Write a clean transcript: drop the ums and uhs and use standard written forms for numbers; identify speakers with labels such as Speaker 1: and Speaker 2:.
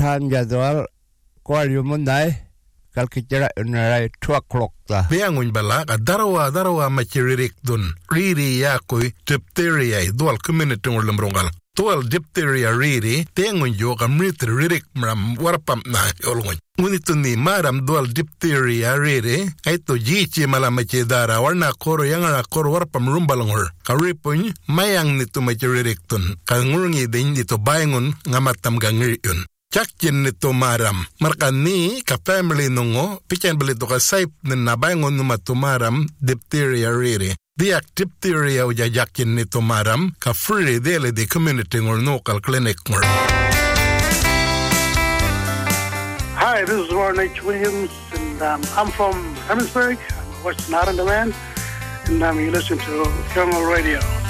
Speaker 1: time jadwal ko yumunai kalkitira unarai 2 o'clock ta
Speaker 2: Beangun bala darawa machiririk dun riri yakoi diphtheria dual community ngolumrongal dual diphtheria riri tengun yoga ririk mram warpam na olngun unituni maram dual diphtheria riri aito jichi malamache dara warna koro yangara koro warpam rumbalongor karipun mayang nitu machiririk dun kangurungi din dito bayangun ngamatam gangiriun Chakkin nito maram. Markani ka family nungo, pichen balito ka saip na nabangon numatumaram diphtheria riri. Diak diphtheria o jajakin nito maram, ka free dele di community or local clinic more.
Speaker 3: Hi, this is Warren H. Williams, and I'm from Emmitsburg, Western Island, and you listen to Kernel Radio.